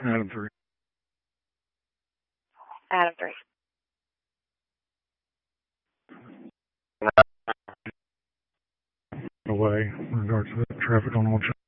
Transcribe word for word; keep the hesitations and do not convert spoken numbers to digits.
Adam three. Adam three. Away in regards to the traffic on Old